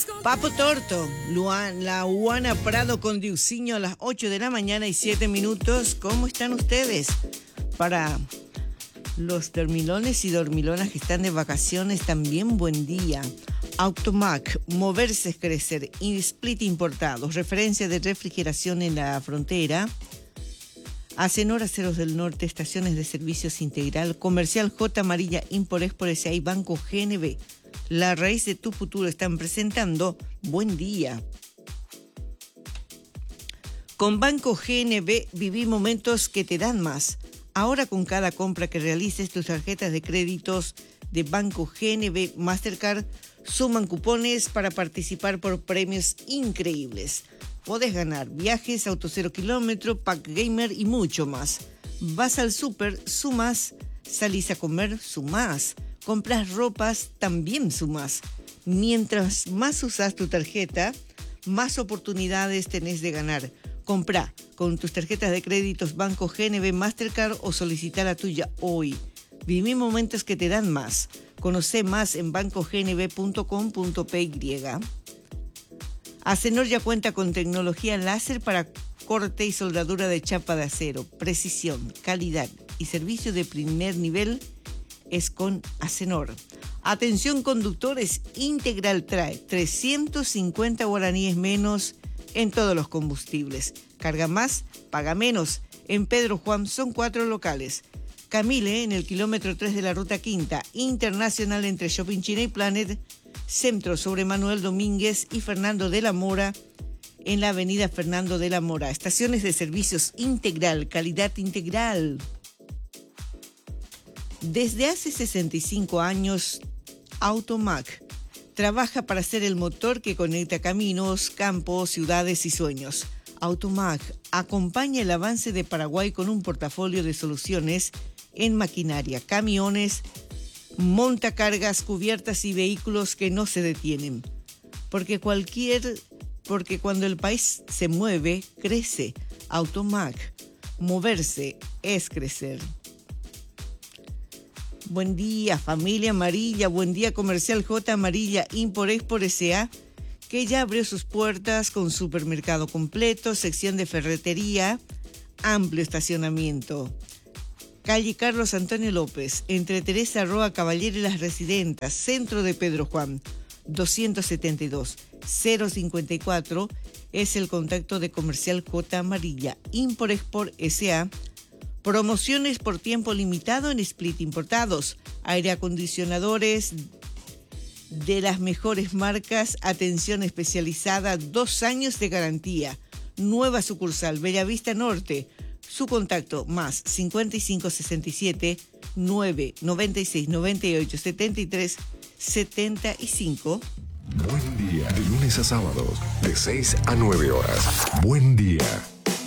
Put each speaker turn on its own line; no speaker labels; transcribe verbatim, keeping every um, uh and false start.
Papo Torto, Luan, la Juana Prado con Diusiño a las ocho de la mañana y siete minutos. ¿Cómo están ustedes? Para los dormilones y dormilonas que están de vacaciones, también buen día. Automac, moverse es crecer. Split importados, referencia de refrigeración en la frontera. Acenor, Aceros del Norte, estaciones de servicios integral. Comercial J. Amarilla, Import-Export S A y Banco G N B. La raíz de tu futuro están presentando Buen Día. Con Banco G N B viví momentos que te dan más. Ahora con cada compra que realices, tus tarjetas de créditos de Banco G N B Mastercard suman cupones para participar por premios increíbles. Podés ganar viajes, auto cero kilómetro, pack gamer y mucho más. Vas al súper, sumás. Salís a comer, sumás. Compras ropas, también sumás. Mientras más usás tu tarjeta, más oportunidades tenés de ganar. Comprá con tus tarjetas de créditos Banco G N B Mastercard o solicita la tuya hoy. Viví momentos que te dan más. Conocé más en banco g n b punto com punto p y. Acenor ya cuenta con tecnología láser para corte y soldadura de chapa de acero. Precisión, calidad y servicio de primer nivel es con Acenor. Atención conductores, Integral trae trescientos cincuenta guaraníes menos en todos los combustibles. Carga más, paga menos. En Pedro Juan son cuatro locales. Camile en el kilómetro tres de la Ruta Quinta, Internacional entre Shopping China y Planet, Centro sobre Manuel Domínguez y Fernando de la Mora en la avenida Fernando de la Mora. Estaciones de servicios Integral, calidad integral. Desde hace sesenta y cinco años, Automac trabaja para ser el motor que conecta caminos, campos, ciudades y sueños. Automac acompaña el avance de Paraguay con un portafolio de soluciones en maquinaria, camiones, montacargas, cubiertas y vehículos que no se detienen. Porque cualquier, porque cuando el país se mueve, crece. Automac, moverse es crecer. Buen día, familia amarilla. Buen día, Comercial J. Amarilla, Import-Export S A, que ya abrió sus puertas con supermercado completo, sección de ferretería, amplio estacionamiento. Calle Carlos Antonio López, entre Teresa Roa Caballero y Las Residentas, centro de Pedro Juan, doscientos setenta y dos, cero cincuenta y cuatro, es el contacto de Comercial J. Amarilla, Import-Export S A. Promociones por tiempo limitado en Split importados, aire acondicionadores de las mejores marcas, atención especializada, dos años de garantía. Nueva sucursal, Bellavista Norte. Su contacto más cincuenta y cinco sesenta y siete, nueve noventa y seis noventa y ocho setenta y tres setenta y cinco.
Buen día, de lunes a sábados, de seis a nueve horas. Buen día.